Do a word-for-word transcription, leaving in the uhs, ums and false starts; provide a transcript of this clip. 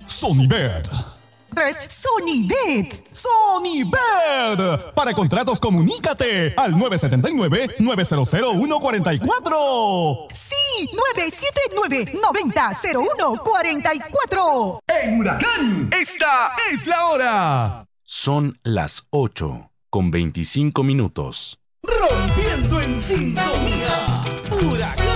Sonibet. Es Sonibet. Sonibet. Para contratos, comunícate al nueve siete nueve, nueve cero cero, uno cuatro cuatro. Sí, nueve siete nueve, nueve cero cero uno cuatro cuatro. En Huracán, esta es la hora. Son las ocho con veinticinco minutos. Rompiendo en sintonía. Huracán.